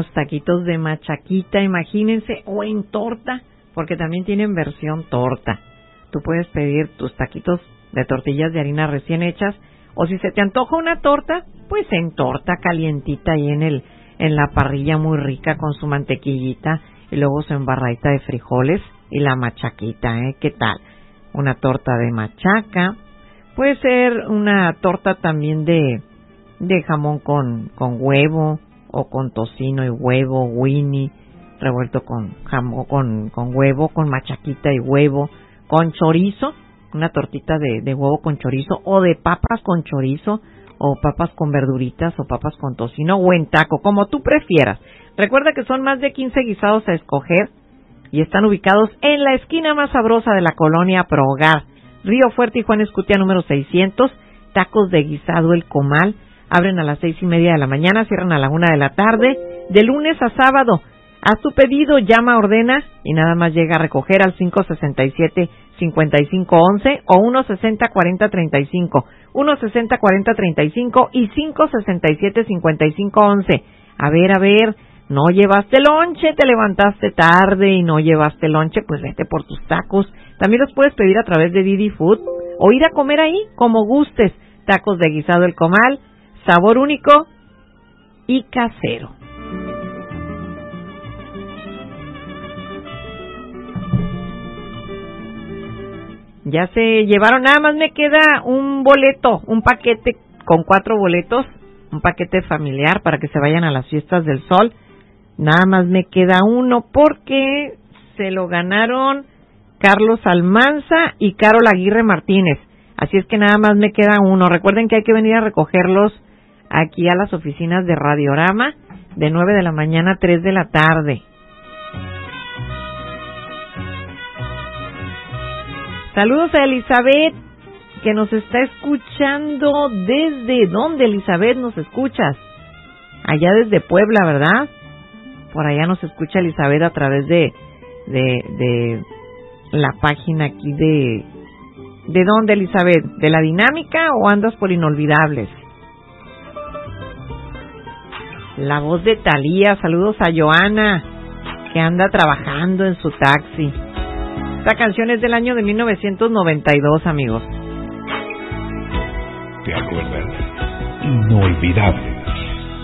unos taquitos de machaquita, imagínense, o en torta, porque también tienen versión torta. Tú puedes pedir tus taquitos de tortillas de harina recién hechas, o si se te antoja una torta, pues en torta calientita ahí en la parrilla muy rica con su mantequillita y luego su embarradita de frijoles y la machaquita, ¿qué tal? Una torta de machaca, puede ser una torta también de jamón con huevo o con tocino y huevo, Winnie, revuelto con jamón, con huevo, con machaquita y huevo, con chorizo, una tortita de huevo con chorizo o de papas con chorizo o papas con verduritas o papas con tocino o en taco, como tú prefieras. Recuerda que son más de 15 guisados a escoger y están ubicados en la esquina más sabrosa de la colonia Pro Hogar, Río Fuerte y Juan Escutia número 600, Tacos de Guisado El Comal. Abren a las 6:30 de la mañana, cierran a la 1 de la tarde, de lunes a sábado. Haz tu pedido, llama, ordena y nada más llega a recoger al 567-5511 o 160-4035, 160-4035 y 567-5511. A ver, no llevaste lonche, te levantaste tarde y no llevaste lonche, pues vete por tus tacos. También los puedes pedir a través de Didi Food o ir a comer ahí, como gustes. Tacos de Guisado El Comal, sabor único y casero. Ya se llevaron, nada más me queda un boleto, un paquete con 4 boletos, un paquete familiar para que se vayan a las Fiestas del Sol. Nada más me queda uno porque se lo ganaron Carlos Almanza y Carol Aguirre Martínez. Así es que nada más me queda uno. Recuerden que hay que venir a recogerlos aquí a las oficinas de Radiorama de 9 de la mañana a 3 de la tarde. Saludos a Elizabeth, que nos está escuchando. ¿Desde dónde, Elizabeth, nos escuchas? Allá desde Puebla, ¿verdad? Por allá nos escucha Elizabeth a través de la página aquí de... ¿De dónde, Elizabeth? ¿De La Dinámica o andas por Inolvidables? La voz de Thalía. Saludos a Joana, que anda trabajando en su taxi. Esta canción es del año de 1992, amigos. ¿Te acuerdas? Inolvidable.